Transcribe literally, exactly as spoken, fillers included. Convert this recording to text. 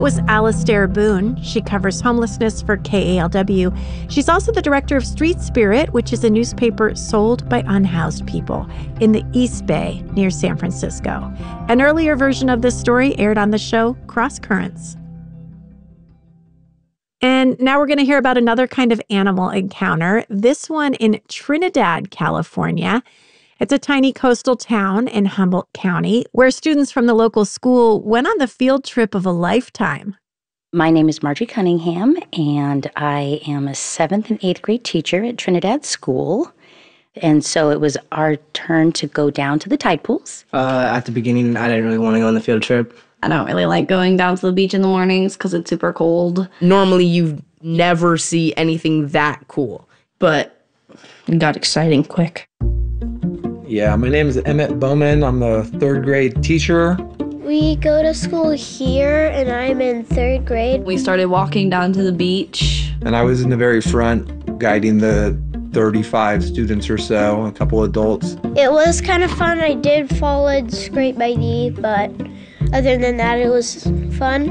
Was Alastair Boone. She covers homelessness for K A L W. She's also the director of Street Spirit, which is a newspaper sold by unhoused people in the East Bay near San Francisco. An earlier version of this story aired on the show Cross Currents. And now we're going to hear about another kind of animal encounter, this one in Trinidad, California. It's a tiny coastal town in Humboldt County where students from the local school went on the field trip of a lifetime. My name is Margie Cunningham, and I am a seventh and eighth grade teacher at Trinidad School. And so it was our turn to go down to the tide pools. Uh, at the beginning, I didn't really want to go on the field trip. I don't really like going down to the beach in the mornings because it's super cold. Normally, you never see anything that cool, but it got exciting quick. Yeah, my name is Emmett Bowman. I'm the third grade teacher. We go to school here, and I'm in third grade. We started walking down to the beach. And I was in the very front, guiding the thirty-five students or so, a couple adults. It was kind of fun. I did fall and scrape my knee, but other than that, it was fun.